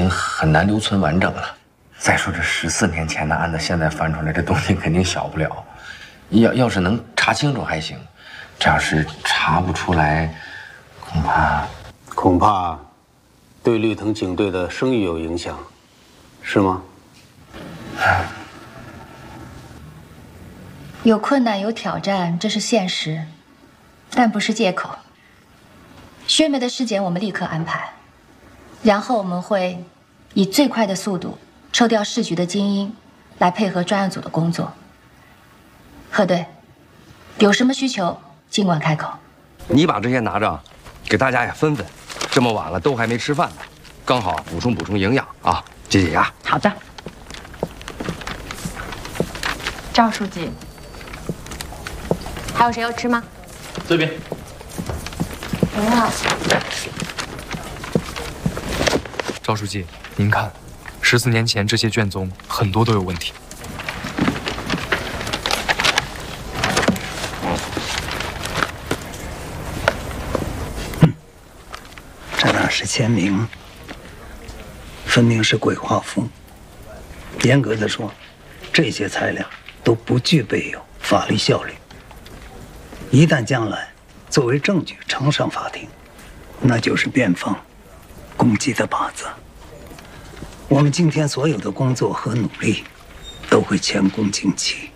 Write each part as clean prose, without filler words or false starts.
经很难留存完整了。再说这14年前的案子，现在翻出来，这东西肯定小不了。要是能查清楚还行，这要是查不出来， 恐怕对绿藤警队的声誉有影响，是吗？ 有困难有挑战，这是现实，但不是借口。薛梅的尸检我们立刻安排，然后我们会以最快的速度抽调市局的精英来配合专案组的工作。贺队，有什么需求尽管开口。 你把这些拿着，给大家也分分。这么晚了都还没吃饭呢，刚好补充营养啊，解解压。 好的。赵书记，还有谁要吃吗？ 这边。 不要。 赵书记，您看，14年前这些卷宗很多都有问题。 这哪是签名，分明是鬼画符。严格的说，这些材料都不具备有法律效力。一旦将来作为证据呈上法庭，那就是辩方攻击的靶子。我们今天所有的工作和努力都会前功尽弃。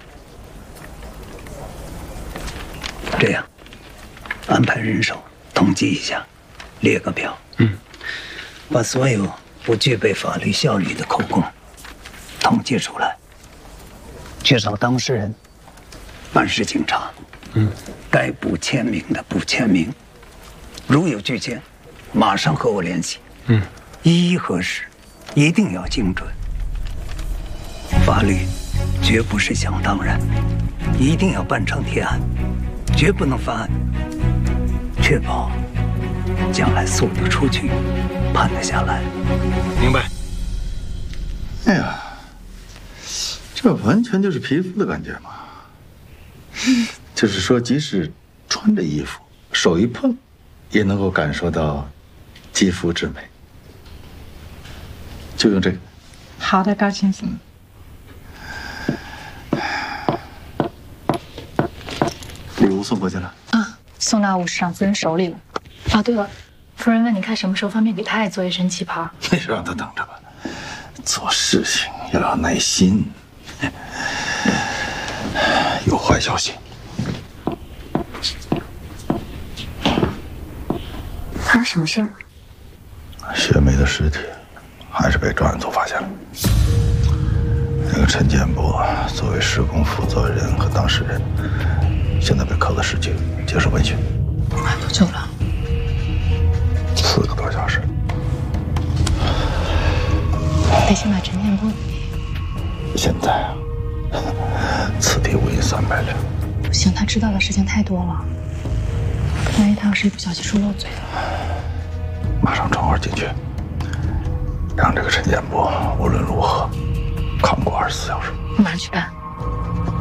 这样，安排人手统计一下，列个表，把所有不具备法律效力的口供统计出来，去找当事人，办事警察。该补签名的补签名，如有拒签，马上和我联系。一一核实，一定要精准。法律绝不是想当然，一定要办成铁案，绝不能翻案，确保将来诉得出去，判得下来。 明白。 哎呀，这完全就是皮肤的感觉嘛。就是说，即使穿着衣服，手一碰，也能够感受到肌肤之美。就用这个。 好的，高先生。 礼物送过去了啊，送到武上夫人手里了。啊，对了，夫人问你看什么时候方便给太太做一身旗袍？ 那就让他等着吧。做事情要有耐心。有坏消息。 还有什么事儿？ 薛梅的尸体还是被专案组发现了。那个陈建波作为施工负责人和当事人，现在被扣了市局，接受问讯。 多久了 ？4个多小时。 得先把陈建波。 现在啊，此地无银300两。 不行，他知道的事情太多了。万一他要是一不小心说漏嘴了， 马上传话进去，让这个陈建波无论如何扛过24小时。 我马上去办。